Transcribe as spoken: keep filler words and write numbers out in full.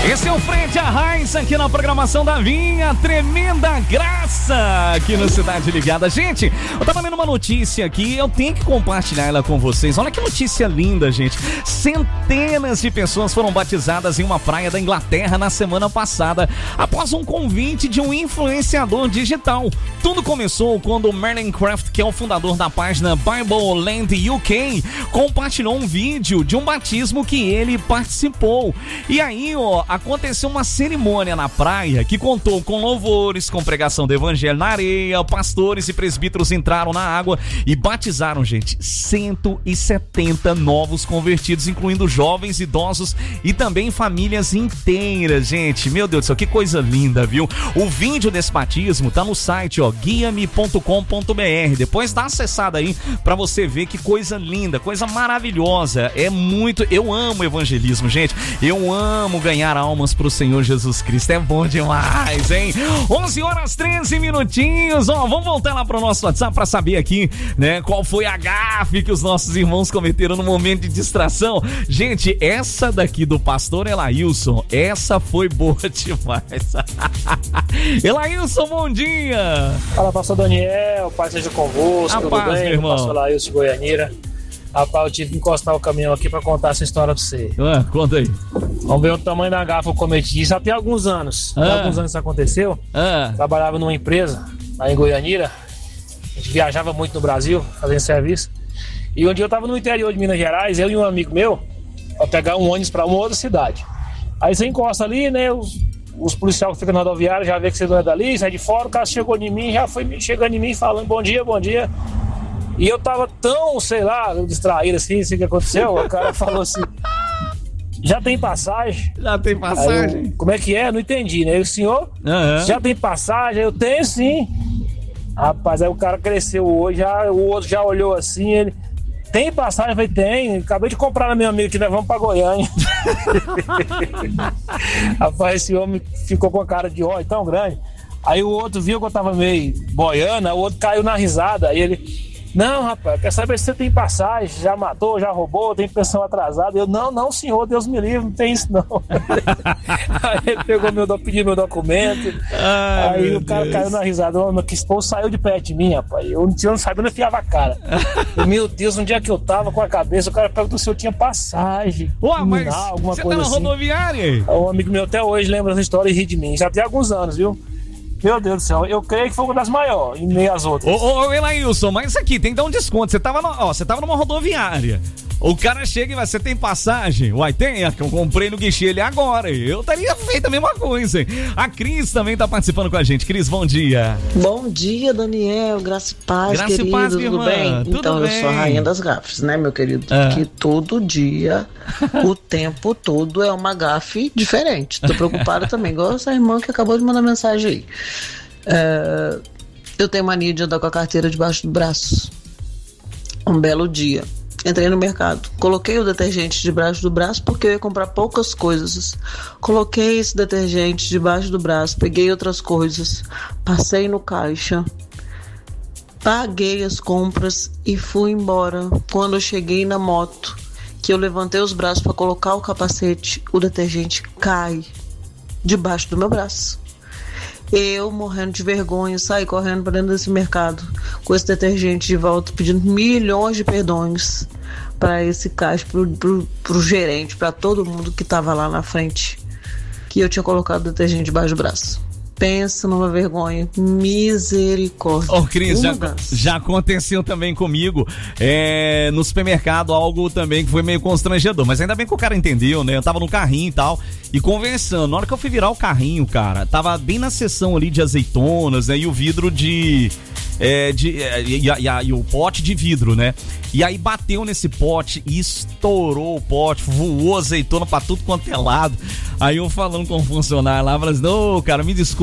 Esse é o Frente a Raiz aqui na programação da Vinha, tremenda graça aqui no Cidade Ligada. Gente, eu tava lendo uma notícia aqui, eu tenho que compartilhar ela com vocês. Olha que notícia linda, gente. Centenas de pessoas foram batizadas em uma praia da Inglaterra na semana passada, após um convite de um influenciador digital. Tudo começou quando Merlin Craft, que é o fundador da página Bible Land U K, compartilhou um vídeo de um batismo que ele participou. E aí, ó, aconteceu uma cerimônia na praia que contou com louvores, com pregação do evangelho na areia. Pastores e presbíteros entraram na água e batizaram, gente, cento e setenta novos convertidos, incluindo jovens, idosos e também famílias inteiras, gente. Meu Deus do céu, que coisa linda, viu? O vídeo desse batismo tá no site, ó, guia me ponto com ponto b r. Depois dá uma acessada aí pra você ver que coisa linda, coisa maravilhosa. É muito... Eu amo evangelismo, gente. Eu amo ganhar almas pro Senhor Jesus Cristo. É bom demais, hein? onze horas treze minutinhos. Ó, vamos voltar lá pro nosso WhatsApp pra saber aqui, né, qual foi a gafe que os nossos irmãos cometeram no momento de distração. Gente, essa daqui do pastor Elailson, essa foi boa demais. Elailson, bom dia. Fala, pastor Daniel, paz seja convosco, a tudo paz, bem? meu irmão. Pastor Elailson de Goianira. Rapaz, eu tive que encostar o caminhão aqui pra contar essa história pra você. Ah, conta aí. Vamos ver o tamanho da gafa que eu cometi. Já tem alguns anos. Ah. Já alguns anos isso aconteceu. Ah. Trabalhava numa empresa lá em Goianira. A gente viajava muito no Brasil, fazendo serviço. E um dia eu tava no interior de Minas Gerais, eu e um amigo meu, pra pegar um ônibus pra uma outra cidade. Aí você encosta ali, né? Os, os policiais que ficam na rodoviária já vê que você não é dali, sai de fora, o cara chegou em mim, já foi chegando em mim falando bom dia, bom dia. E eu tava tão, sei lá, distraído assim, assim que aconteceu. O cara falou assim: já tem passagem? Já tem passagem? Eu, como é que é? Não entendi, né? E o senhor, uhum. já tem passagem? Eu tenho sim. Rapaz, aí o cara cresceu hoje, já, o outro já olhou assim, ele... Tem passagem? Eu falei, tem. Acabei de comprar na minha amiga que nós vamos pra Goiânia. Rapaz, esse homem ficou com a cara de ódio tão grande. Aí o outro viu que eu tava meio boiana, o outro caiu na risada. Aí ele... Não, rapaz, quer saber se você tem passagem, já matou, já roubou, tem pensão atrasada. Eu, não, não, senhor, Deus me livre, não tem isso não. Aí ele pegou meu, pediu meu documento. Ai, aí o cara Deus. Caiu na risada. Oh, que esposo saiu de perto de mim, rapaz. Eu não, eu não sabia, não enfiava a cara. Eu, meu Deus, um dia que eu tava com a cabeça, o cara perguntou se eu tinha passagem. Ué, mas alguma você coisa tá na assim. rodoviária? Um amigo meu até hoje lembra dessa história e ri de mim. Já tem alguns anos, viu? Meu Deus do céu, eu creio que foi uma das maiores, em meio às outras. Ô, ô, ô Elailson, mas aqui tem que dar um desconto. Você tava, no, ó, você tava numa rodoviária. O cara chega e vai, você tem passagem? Uai, tem, é que eu comprei no guichê ele agora. Eu teria feito a mesma coisa. A Cris também tá participando com a gente. Cris, bom dia. Bom dia, Daniel. Graça e paz, Graça querido. E paz, tudo irmã. bem? Tudo então, bem. eu sou a rainha das gafes, né, meu querido? Ah. Que todo dia, o tempo todo é uma gafe diferente. Tô preocupada também, igual essa irmã que acabou de mandar mensagem aí. É, eu tenho mania de andar com a carteira debaixo do braço. Um belo dia entrei no mercado, coloquei o detergente debaixo do braço porque eu ia comprar poucas coisas. Coloquei esse detergente debaixo do braço, peguei outras coisas, passei no caixa, paguei as compras e fui embora. Quando eu cheguei na moto, que eu levantei os braços para colocar o capacete, o detergente cai debaixo do meu braço. Eu, morrendo de vergonha, saí correndo para dentro desse mercado com esse detergente de volta, pedindo milhões de perdões para esse caixa, pro, pro, pro gerente, para todo mundo que estava lá na frente, que eu tinha colocado o detergente debaixo do braço. Pensa numa vergonha, misericórdia. Ô, Cris, já, já aconteceu também comigo, é, no supermercado, algo também que foi meio constrangedor, mas ainda bem que o cara entendeu, né? Eu tava no carrinho e tal, e conversando. Na hora que eu fui virar o carrinho, cara, tava bem na seção ali de azeitonas, né? E o vidro de... É, de é, e, e, e, e o pote de vidro, né? E aí bateu nesse pote e estourou o pote, voou azeitona pra tudo quanto é lado. Aí eu falando com o funcionário lá, falando assim, ô, cara, me desculpa.